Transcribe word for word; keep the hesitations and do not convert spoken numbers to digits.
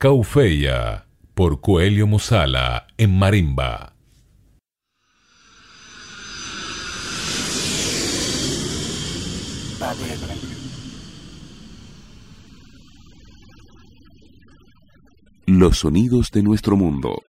Caufeya, por Coelho Musala, en marimba. Los sonidos de nuestro mundo.